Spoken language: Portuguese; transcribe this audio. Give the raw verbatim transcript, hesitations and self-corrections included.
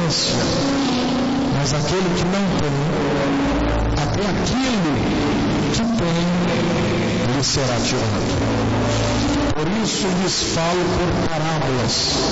abundância, mas aquele que não tem, até aquilo que tem lhe será tirado. Por isso lhes falo por parábolas,